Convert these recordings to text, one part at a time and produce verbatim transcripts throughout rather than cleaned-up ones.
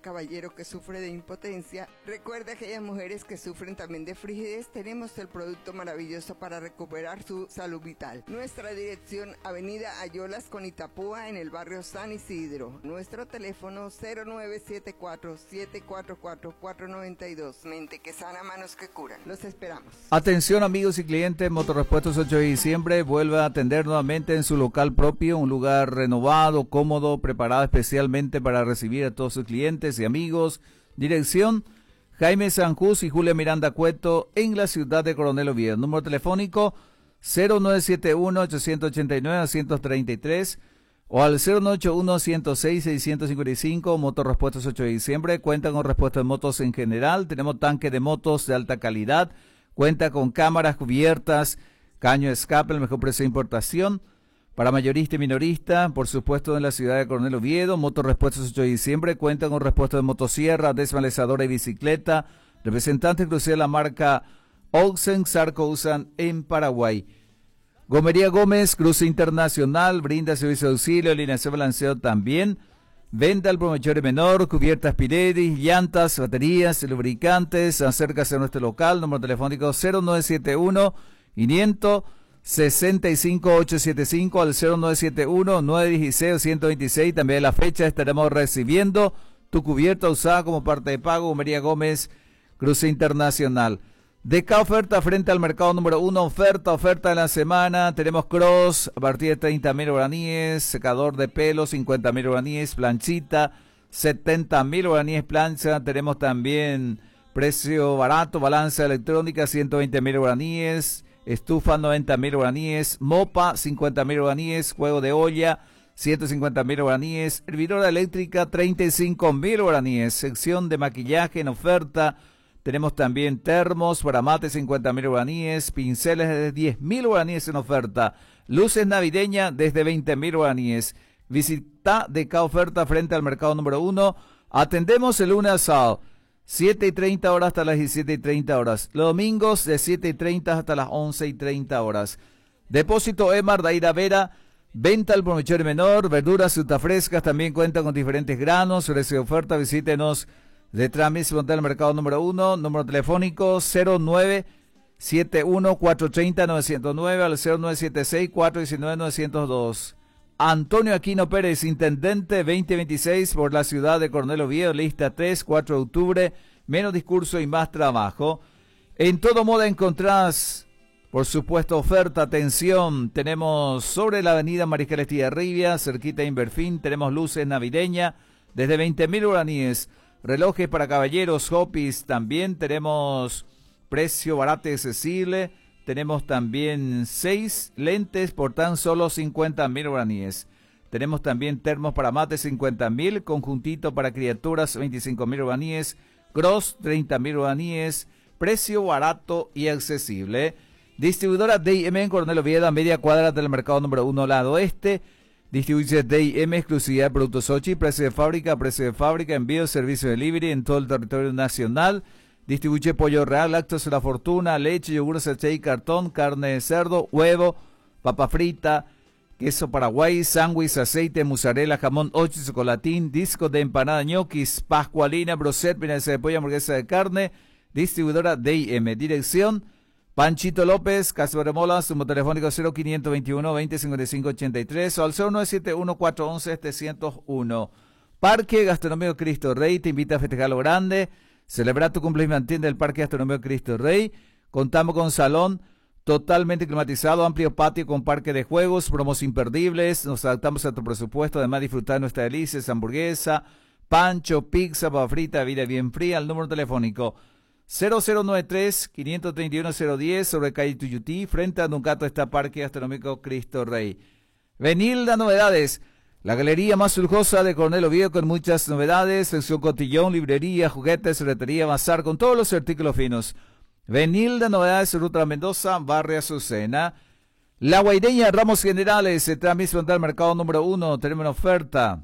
caballero que sufre de impotencia. Recuerda a aquellas mujeres que sufren también de frigidez. Tenemos el producto maravilloso para recuperar su salud vital. Nuestra dirección, Avenida Ayolas con Itapúa, en el barrio San Isidro. Nuestro teléfono cero nueve siete cuatro, siete cuatro cuatro, cuatro nueve dos. Mente que sana, manos que curan. Los esperamos. Atención amigos y clientes, Motorrepuestos ocho de diciembre vuelve a atender nuevamente en su local propio, un lugar renovado, cómodo, preparado especialmente para recibir a todos sus clientes y amigos. Dirección, Jaime Sanjús y Julia Miranda Cueto, en la ciudad de Coronel Oviedo. Número telefónico cero nueve siete uno, ocho ocho nueve, uno cero tres tres o al cero nueve ocho uno, uno cero seis, seis cinco cinco. Motorrepuestos ocho de diciembre cuenta con repuestos de motos en general. Tenemos tanque de motos de alta calidad, cuenta con cámaras cubiertas, caño de escape, el mejor precio de importación para mayorista y minorista, por supuesto en la ciudad de Coronel Oviedo. Motorrepuestos ocho de diciembre cuenta con repuestos de motosierra, desmalezadora y bicicleta. Representante exclusivo de la marca Olsen Sarco usan en Paraguay. Gomería Gómez, cruce internacional, brinda servicio de auxilio, alineación balanceo también. Venta al por mayor y menor, cubiertas Pirelli, llantas, baterías, lubricantes. Acércase a nuestro local, número telefónico cero nueve siete uno, quinientos sesenta y cinco, ochocientos setenta y cinco al cero nueve siete uno, nueve uno seis, ciento veintiséis. También a la fecha estaremos recibiendo tu cubierta usada como parte de pago. Gomería Gómez, cruce internacional. D K oferta frente al mercado número uno, oferta, oferta de la semana. Tenemos cross a partir de treinta mil guaraníes, secador de pelo cincuenta mil guaraníes, planchita setenta mil guaraníes plancha. Tenemos también precio barato, balanza electrónica ciento veinte mil guaraníes, estufa noventa mil guaraníes, mopa cincuenta mil guaraníes, juego de olla ciento cincuenta mil guaraníes, hervidora eléctrica treinta y cinco mil guaraníes, sección de maquillaje en oferta. Tenemos también termos para mate cincuenta mil guaraníes, pinceles de diez mil guaraníes en oferta, luces navideñas desde veinte mil guaraníes. Visita D K oferta frente al mercado número uno. Atendemos el lunes a sábado, siete y treinta horas hasta las diecisiete y treinta horas. Los domingos de siete y treinta hasta las once y treinta horas. Depósito Emar Daira Vera. Venta al por mayor y menor, verduras, frutas frescas, también cuenta con diferentes granos. Precio de oferta, visítenos detrás mismo del mercado número uno, número telefónico cero nueve siete uno, cuatro tres cero, nueve cero nueve al cero nueve siete seis, cuatro uno nueve, nueve cero dos. Antonio Aquino Pérez, intendente veinte veintiséis por la ciudad de Coronel Oviedo, lista tres, cuatro de octubre, menos discurso y más trabajo. En todo modo encontrás, por supuesto, oferta, atención, tenemos sobre la avenida Mariscal Estigarribia, cerquita de Inverfín, tenemos luces navideñas desde veinte mil guaraníes. Relojes para caballeros, hopis, también tenemos precio barato y accesible. Tenemos también seis lentes por tan solo cincuenta mil guaraníes. Tenemos también termos para mate cincuenta mil, conjuntito para criaturas veinticinco mil guaraníes, cross treinta mil guaraníes, precio barato y accesible. Distribuidora D I M en Coronel Oviedo, a media cuadra del mercado número uno, lado oeste. Distribuye D I M, exclusividad de productos Sochi, precio de fábrica, precio de fábrica, envío, servicio de delivery en todo el territorio nacional. Distribuye pollo real, lácteos de la fortuna, leche, yogur, sachet y cartón, carne de cerdo, huevo, papa frita, queso paraguay, sándwich, aceite, mozzarella, jamón, ocho, chocolatín, disco de empanada, ñoquis, pascualina, broset, milanesa de pollo, hamburguesa de carne. Distribuidora D I M. Dirección Panchito López, Casa de Mola, sumo telefónico cero quinientos veintiuno, veinte cincuenta y cinco ochenta y tres o al cero nueve siete uno, cuatro once, setecientos uno. Parque Gastronómico Cristo Rey te invita a festejar lo grande. Celebra tu cumpleaños, mantiene el Parque Gastronómico Cristo Rey. Contamos con salón totalmente climatizado, amplio patio con parque de juegos, promos imperdibles. Nos adaptamos a tu presupuesto, además disfrutar de nuestras delicias, hamburguesa, pancho, pizza, papa frita, vida bien fría. Al número telefónico cero cero nueve tres, quinientos treinta y uno, cero diez sobre calle Tuyutí, frente a Nuncato está Parque Gastronómico Cristo Rey. Venilda Novedades, la galería más lujosa de Coronel Oviedo con muchas novedades, sección cotillón, librería, juguetes, ferretería, bazar con todos los artículos finos. Venilda Novedades, Ruta Mendoza, Barrio Azucena. La Guaireña, Ramos Generales, se transmite al mercado número uno, tenemos una oferta.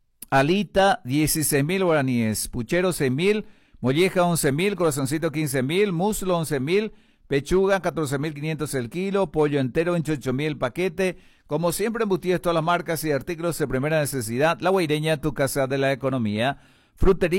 Alita, dieciséis mil guaraníes, puchero seis mil, molleja once mil, corazoncito quince mil, muslo once mil, pechuga catorce mil quinientos el kilo, pollo entero veintiocho mil el paquete. Como siempre, embutidos todas las marcas y artículos de primera necesidad. La Guaireña, tu casa de la economía. Frutería